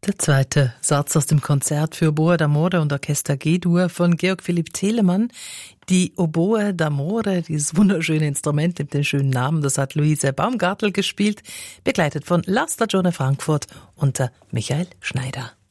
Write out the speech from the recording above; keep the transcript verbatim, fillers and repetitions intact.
Der zweite Satz aus dem Konzert für Oboe d'Amore und Orchester G-Dur von Georg Philipp Telemann. Die Oboe d'Amore, dieses wunderschöne Instrument mit dem schönen Namen, das hat Luise Baumgartl gespielt, begleitet von La Stagione Frankfurt unter Michael Schneider.